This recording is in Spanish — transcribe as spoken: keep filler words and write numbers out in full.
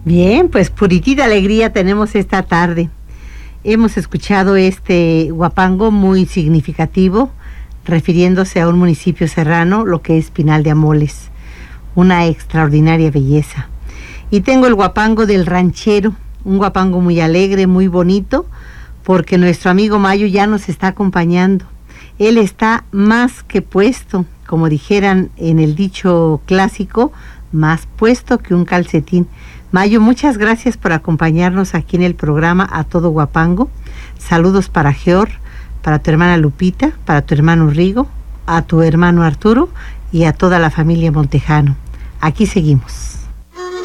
Bien, pues puritita alegría tenemos esta tarde. Hemos escuchado este guapango muy significativo, refiriéndose a un municipio serrano, lo que es Pinal de Amoles, una extraordinaria belleza. Y tengo el guapango del ranchero, un guapango muy alegre, muy bonito, porque nuestro amigo Mayo ya nos está acompañando. Él está más que puesto, como dijeran en el dicho clásico, más puesto que un calcetín. Mayo, muchas gracias por acompañarnos aquí en el programa A Todo Guapango. Saludos para Geor, para tu hermana Lupita, para tu hermano Rigo, a tu hermano Arturo y a toda la familia Montejano. Aquí seguimos.